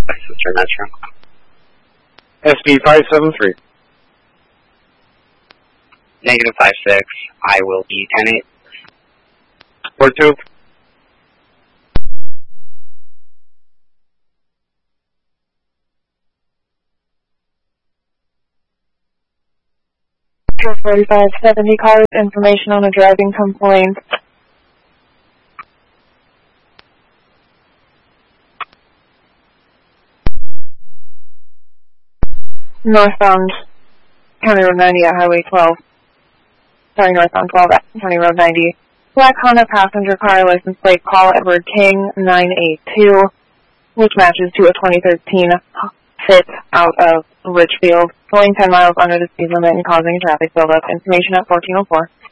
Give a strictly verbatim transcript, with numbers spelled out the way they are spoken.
Sister Metro. S B five seven three. Negative five six. I will be ten eight. Four two. forty-five seventy cars, information on a driving complaint. Northbound County Road ninety at Highway twelve. Sorry, northbound twelve at County Road ninety. Black Honda passenger car, license plate Paul Edward King nine eight two, which matches to a twenty thirteen Fit out of Richfield, going ten miles under the speed limit and causing a traffic buildup. Information at fourteen oh four.